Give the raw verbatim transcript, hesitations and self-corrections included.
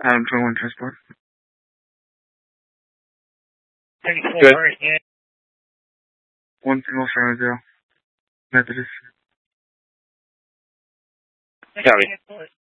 Adam twenty-one Transport. Good. One single seven zero. Methodist. Copy.